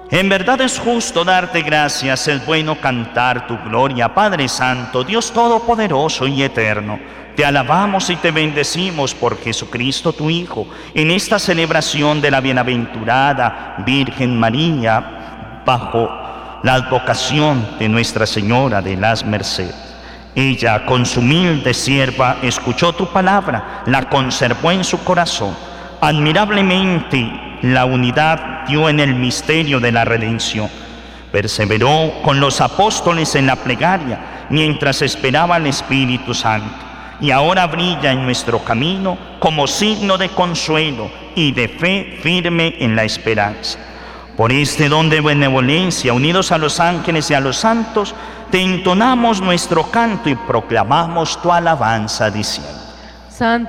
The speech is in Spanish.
En verdad es justo darte gracias, es bueno cantar tu gloria, Padre Santo, Dios Todopoderoso y Eterno. Te alabamos y te bendecimos por Jesucristo tu Hijo, en esta celebración de la bienaventurada Virgen María, bajo la advocación de Nuestra Señora de las Mercedes. Ella, con su humilde sierva, escuchó tu palabra, la conservó en su corazón. Admirablemente la unidad dio en el misterio de la redención. Perseveró con los apóstoles en la plegaria mientras esperaba al Espíritu Santo, y ahora brilla en nuestro camino como signo de consuelo y de fe firme en la esperanza. Por este don de benevolencia, unidos a los ángeles y a los santos, te entonamos nuestro canto y proclamamos tu alabanza diciendo: Santo